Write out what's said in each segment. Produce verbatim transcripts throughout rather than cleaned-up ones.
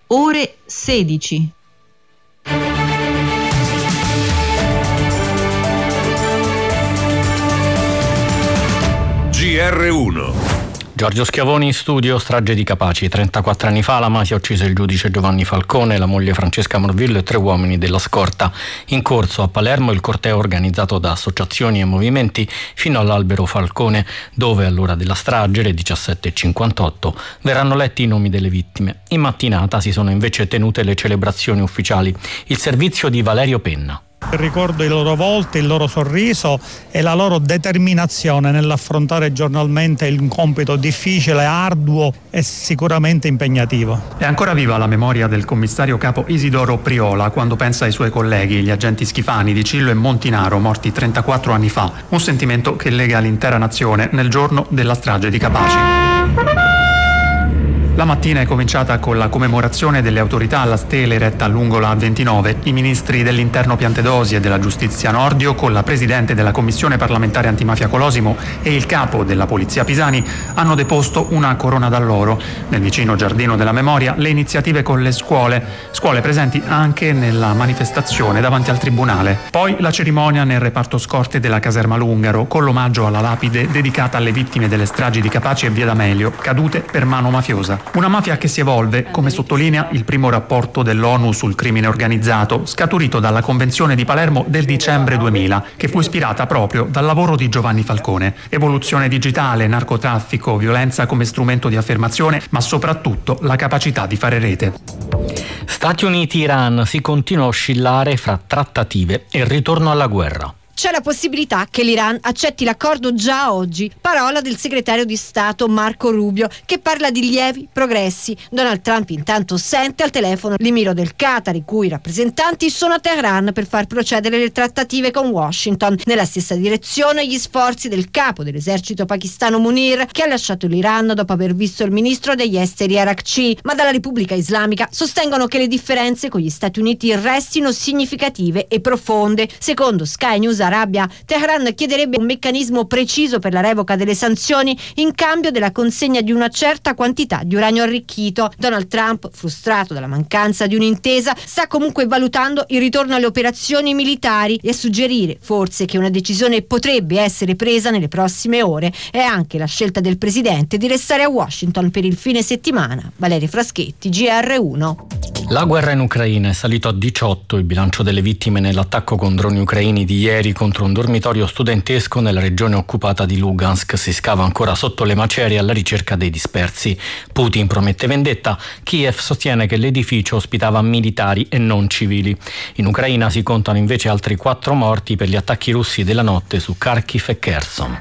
ore sedici. G R uno. Giorgio Schiavoni in studio. Strage di Capaci. trentaquattro anni fa la mafia ha ucciso il giudice Giovanni Falcone, la moglie Francesca Morvillo e tre uomini della scorta. In corso a Palermo il corteo organizzato da associazioni e movimenti fino all'Albero Falcone, dove all'ora della strage, le diciassette e cinquantotto, verranno letti i nomi delle vittime. In mattinata si sono invece tenute le celebrazioni ufficiali. Il servizio di Valerio Penna. Ricordo i loro volti, il loro sorriso e la loro determinazione nell'affrontare giornalmente un compito difficile, arduo e sicuramente impegnativo. È ancora viva la memoria del commissario capo Isidoro Priola quando pensa ai suoi colleghi, gli agenti Schifani, Di Cillo e Montinaro, morti trentaquattro anni fa. Un sentimento che lega l'intera nazione nel giorno della strage di Capaci. La mattina è cominciata con la commemorazione delle autorità alla stele eretta lungo la A ventinove. I ministri dell'Interno Piantedosi e della Giustizia Nordio, con la presidente della Commissione parlamentare antimafia Colosimo e il capo della Polizia Pisani, hanno deposto una corona d'alloro. Nel vicino Giardino della Memoria le iniziative con le scuole, scuole presenti anche nella manifestazione davanti al Tribunale. Poi la cerimonia nel reparto scorte della caserma Lungaro, con l'omaggio alla lapide dedicata alle vittime delle stragi di Capaci e Via D'Amelio, cadute per mano mafiosa. Una mafia che si evolve, come sottolinea il primo rapporto dell'ONU sul crimine organizzato, scaturito dalla Convenzione di Palermo del dicembre duemila, che fu ispirata proprio dal lavoro di Giovanni Falcone. Evoluzione digitale, narcotraffico, violenza come strumento di affermazione, ma soprattutto la capacità di fare rete. Stati Uniti-Iran, si continua a oscillare fra trattative e ritorno alla guerra. C'è la possibilità che l'Iran accetti l'accordo già oggi, parola del segretario di Stato Marco Rubio, che parla di lievi progressi. Donald Trump intanto sente al telefono l'emiro del Qatar, i cui rappresentanti sono a Teheran per far procedere le trattative con Washington. Nella stessa direzione gli sforzi del capo dell'esercito pakistano Munir, che ha lasciato l'Iran dopo aver visto il ministro degli esteri Arakci, ma dalla Repubblica Islamica sostengono che le differenze con gli Stati Uniti restino significative e profonde. Secondo Sky News Arabia, Teheran chiederebbe un meccanismo preciso per la revoca delle sanzioni in cambio della consegna di una certa quantità di uranio arricchito. Donald Trump, frustrato dalla mancanza di un'intesa, sta comunque valutando il ritorno alle operazioni militari e a suggerire forse che una decisione potrebbe essere presa nelle prossime ore. È anche la scelta del presidente di restare a Washington per il fine settimana. Valeria Fraschetti, G R uno. La guerra in Ucraina è salito a diciotto il bilancio delle vittime nell'attacco con droni ucraini di ieri contro un dormitorio studentesco nella regione occupata di Lugansk. Si scava ancora sotto le macerie alla ricerca dei dispersi. Putin promette vendetta, Kiev sostiene che l'edificio ospitava militari e non civili. In Ucraina si contano invece altri quattro morti per gli attacchi russi della notte su Kharkiv e Kherson.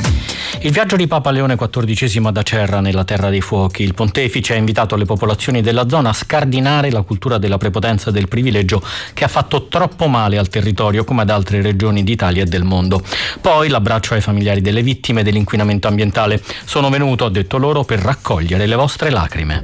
Il viaggio di Papa Leone quattordicesimo ad Acerra, nella Terra dei Fuochi. Il pontefice ha invitato le popolazioni della zona a scardinare la cultura della prepotenza e del privilegio che ha fatto troppo male al territorio come ad altre regioni d'Italia e del mondo. Poi l'abbraccio ai familiari delle vittime dell'inquinamento ambientale. Sono venuto, ha detto loro, per raccogliere le vostre lacrime.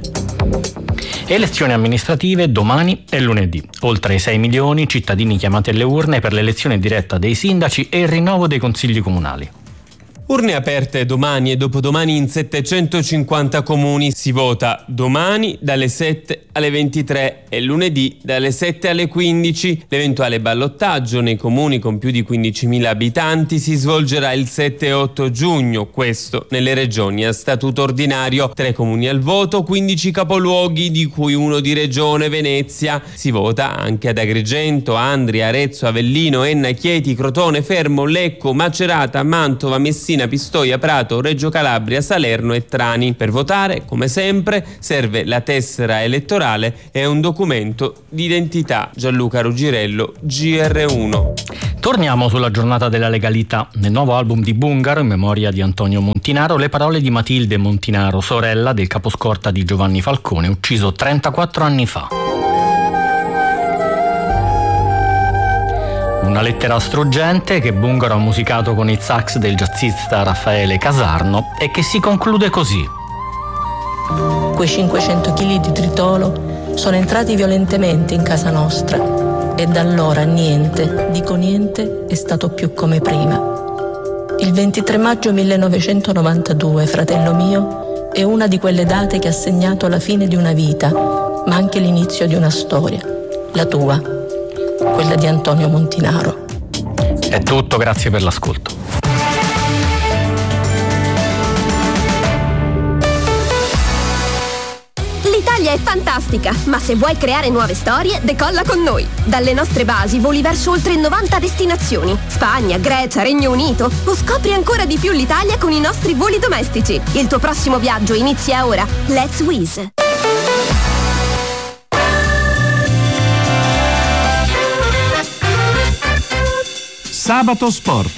Elezioni amministrative domani e lunedì. Oltre sei milioni cittadini chiamati alle urne per l'elezione diretta dei sindaci e il rinnovo dei consigli comunali. Urne aperte domani e dopodomani in settecentocinquanta comuni. Si vota domani dalle sette alle ventitré e lunedì dalle sette alle quindici. L'eventuale ballottaggio nei comuni con più di quindicimila abitanti si svolgerà il sette e otto giugno, questo nelle regioni a statuto ordinario. Tre comuni al voto, quindici capoluoghi, di cui uno di regione, Venezia. Si vota anche ad Agrigento, Andria, Arezzo, Avellino, Enna, Chieti, Crotone, Fermo, Lecco, Macerata, Mantova, Messina, Pistoia, Prato, Reggio Calabria, Salerno e Trani. Per votare, come sempre, serve la tessera elettorale e un documento di identità. Gianluca Rugirello, G R uno. Torniamo sulla giornata della legalità. Nel nuovo album di Bungaro, in memoria di Antonio Montinaro, le parole di Matilde Montinaro, sorella del caposcorta di Giovanni Falcone, ucciso trentaquattro anni fa. Una lettera struggente che Bungaro ha musicato con il sax del jazzista Raffaele Casarno e che si conclude così. Quei cinquecento chili di tritolo sono entrati violentemente in casa nostra e da allora niente, dico niente, è stato più come prima. Il ventitré maggio millenovecentonovantadue, fratello mio, È una di quelle date che ha segnato la fine di una vita, ma anche l'inizio di una storia. La tua, quella di Antonio Montinaro. È tutto, grazie per l'ascolto. L'Italia è fantastica, ma se vuoi creare nuove storie, decolla con noi. Dalle nostre basi voli verso oltre novanta destinazioni. Spagna, Grecia, Regno Unito. O scopri ancora di più l'Italia con i nostri voli domestici. Il tuo prossimo viaggio inizia ora. Let's Wizz. Sabato Sport.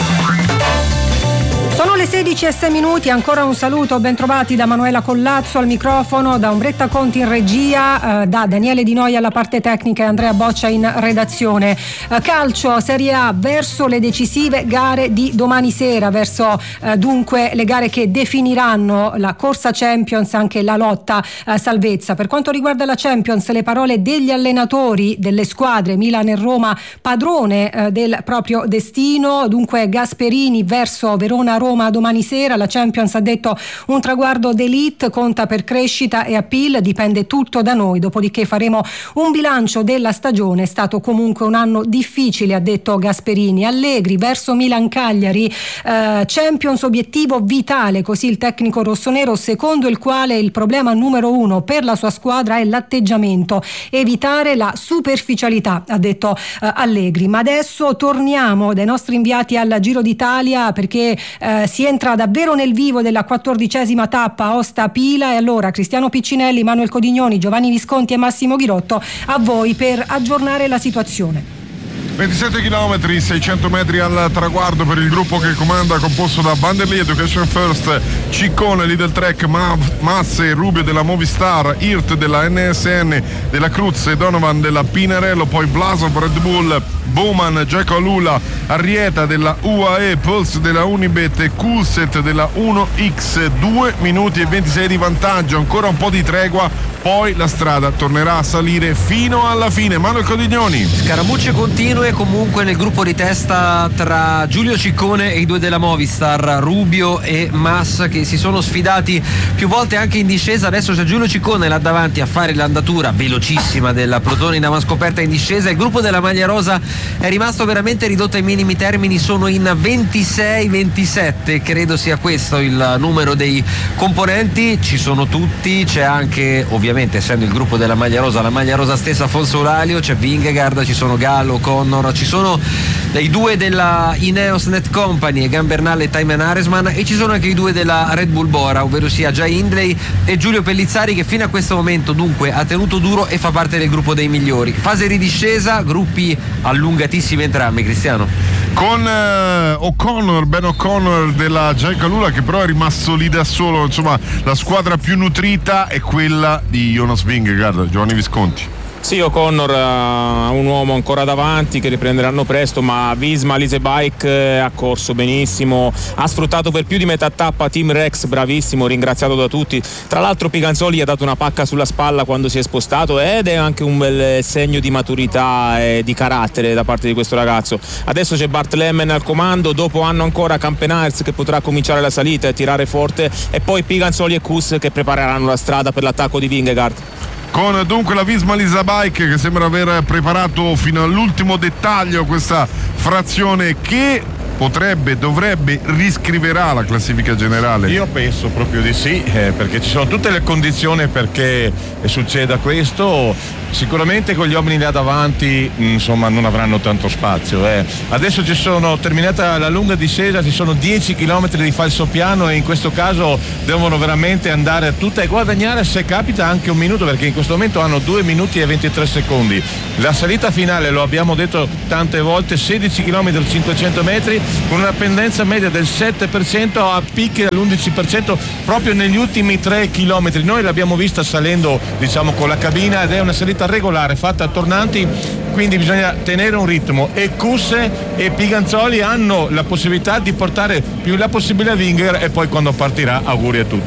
Sono le sedici e sei minuti, ancora un saluto, ben trovati da Manuela Collazzo al microfono, da Umbretta Conti in regia, eh, da Daniele Di Noia alla parte tecnica e Andrea Boccia in redazione. Eh, calcio, Serie A, verso le decisive gare di domani sera, verso eh, dunque le gare che definiranno la corsa Champions, anche la lotta eh, salvezza. Per quanto riguarda la Champions, le parole degli allenatori delle squadre Milan e Roma, padrone eh, del proprio destino, dunque Gasperini verso Verona-Roma domani sera. La Champions, ha detto, un traguardo d'élite, conta per crescita e appeal, dipende tutto da noi, dopodiché faremo un bilancio della stagione. È stato comunque un anno difficile, ha detto Gasperini. Allegri verso Milan-Cagliari, eh, Champions obiettivo vitale, così il tecnico rossonero, secondo il quale il problema numero uno per la sua squadra è l'atteggiamento, evitare la superficialità, ha detto eh, Allegri. Ma adesso torniamo dai nostri inviati al Giro d'Italia, perché eh, si entra davvero nel vivo della quattordicesima tappa Aosta-Pila, e allora Cristiano Piccinelli, Manuel Codignoni, Giovanni Visconti e Massimo Ghirotto a voi per aggiornare la situazione. ventisette chilometri, seicento metri al traguardo per il gruppo che comanda, composto da Vanderlei, Education First, Ciccone, Lidl Trek, Masse, Rubio della Movistar, Hirt della N S N, della Cruz e Donovan della Pinarello, poi Vlasov, Red Bull, Bowman, Giacomo Alula, Arrieta della U A E, Pulse della Unibet e Coolset della uno X. Due minuti e ventisei di vantaggio, ancora un po' di tregua, poi la strada tornerà a salire fino alla fine. Manuel Codignoni. Scaramucce continue comunque nel gruppo di testa tra Giulio Ciccone e i due della Movistar, Rubio e Mas, che si sono sfidati più volte anche in discesa. Adesso c'è Giulio Ciccone là davanti a fare l'andatura velocissima della Plotone in avanscoperta in discesa. Il gruppo della maglia rosa è rimasto veramente ridotto ai minimi termini, sono in ventisei ventisette, credo sia questo il numero dei componenti. Ci sono tutti, c'è anche, ovviamente essendo il gruppo della maglia rosa, la maglia rosa stessa, Afonso Eulalia, c'è Vingegaard, ci sono Gallo, Connor, ci sono i due della Ineos Net Company, Egan Bernal e Thymen Arensman, e ci sono anche i due della Red Bull Bora, ovvero sia Jai Hindley e Giulio Pellizzari, che fino a questo momento dunque ha tenuto duro e fa parte del gruppo dei migliori. Fase di discesa, gruppi allungatissimi entrambi, Cristiano. Con eh, O'Connor, Ben O'Connor della Giacomo Alula, che però è rimasto lì da solo. Insomma, la squadra più nutrita è quella di Jonas Vingegaard. Giovanni Visconti. Sì, O'Connor ha uh, un uomo ancora davanti che riprenderanno presto, ma Visma Lise Bike eh, ha corso benissimo, ha sfruttato per più di metà tappa Team Rex, bravissimo, ringraziato da tutti. Tra l'altro Piganzoli gli ha dato una pacca sulla spalla quando si è spostato, ed è anche un bel segno di maturità e di carattere da parte di questo ragazzo. Adesso c'è Bart Lemmen al comando, dopo hanno ancora Campenaerts che potrà cominciare la salita e tirare forte, e poi Piganzoli e Kuss che prepareranno la strada per l'attacco di Vingegaard. Con dunque la Visma Lisa Bike che sembra aver preparato fino all'ultimo dettaglio questa frazione che potrebbe, dovrebbe, riscriverà la classifica generale. Io penso proprio di sì, eh, perché ci sono tutte le condizioni perché succeda questo. Sicuramente con gli uomini là davanti insomma non avranno tanto spazio. Eh. Adesso ci sono, terminata la lunga discesa, ci sono dieci chilometri di falsopiano, e in questo caso devono veramente andare a tutta e guadagnare, se capita, anche un minuto, perché in questo momento hanno due minuti e ventitré secondi. La salita finale, lo abbiamo detto tante volte, sedici chilometri cinquecento metri, con una pendenza media del sette per cento a picchi dell'undici per cento proprio negli ultimi tre chilometri. Noi l'abbiamo vista salendo, diciamo, con la cabina, ed è una salita regolare fatta a tornanti, quindi bisogna tenere un ritmo, e Kusse e Piganzoli hanno la possibilità di portare più la possibile a Vingegaard, e poi quando partirà auguri a tutti.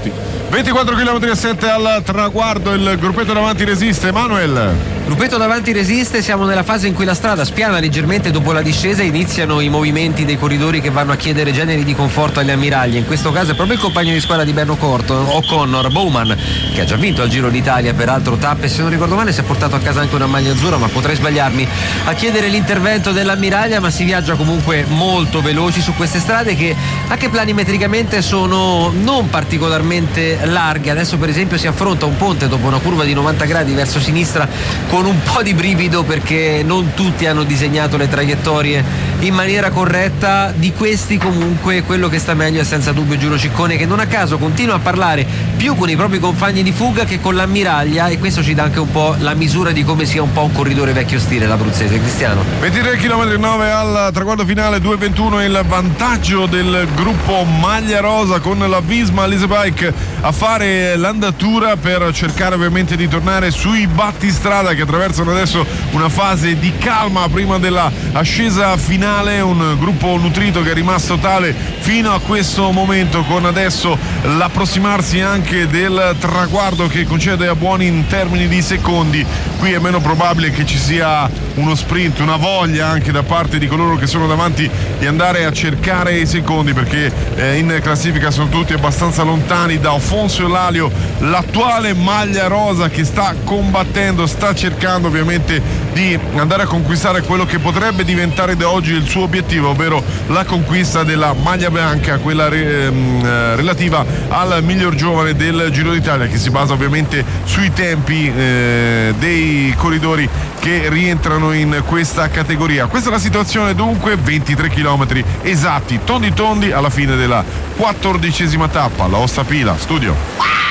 ventiquattro chilometri e sette al traguardo, il gruppetto davanti resiste. Manuel. Gruppetto davanti resiste, siamo nella fase in cui la strada spiana leggermente dopo la discesa e iniziano i movimenti dei corridori che vanno a chiedere generi di conforto agli ammiragli. In questo caso è proprio il compagno di squadra di Berno Corto, O'Connor, Bowman, che ha già vinto al Giro d'Italia, peraltro tappe, se non ricordo male si è portato a casa anche una maglia azzurra, ma potrei sbagliarmi, a chiedere l'intervento dell'ammiraglia. Ma si viaggia comunque molto veloci su queste strade che anche planimetricamente sono non particolarmente larghe. Adesso per esempio si affronta un ponte dopo una curva di novanta gradi verso sinistra con un po' di brivido, perché non tutti hanno disegnato le traiettorie in maniera corretta. Di questi comunque quello che sta meglio è senza dubbio Giulio Ciccone, che non a caso continua a parlare più con i propri compagni di fuga che con l'ammiraglia, e questo ci dà anche un po' la misura di come sia un po' un corridore vecchio stile l'abruzzese. Cristiano. ventitré chilometri e nove al traguardo finale, due ventuno il vantaggio del gruppo maglia rosa, con la Visma Lise Bike a fare l'andatura per cercare ovviamente di tornare sui battistrada che attraversano adesso una fase di calma prima della ascesa finale. Un gruppo nutrito che è rimasto tale fino a questo momento, con adesso l'approssimarsi anche del traguardo che concede a buoni in termini di secondi. Qui è meno probabile che ci sia uno sprint, una voglia anche da parte di coloro che sono davanti di andare a cercare i secondi, perché eh, in classifica sono tutti abbastanza lontani da Alfonso Eulalio, l'attuale maglia rosa che sta combattendo, sta cercando ovviamente di andare a conquistare quello che potrebbe diventare da oggi il suo obiettivo, ovvero la conquista della maglia bianca, quella re, ehm, relativa al miglior giovane del Giro d'Italia, che si basa ovviamente sui tempi eh, dei corridori che rientrano in questa categoria. Questa è la situazione dunque, ventitré chilometri esatti, tondi tondi alla fine della quattordicesima tappa. La Osta Pila, studio.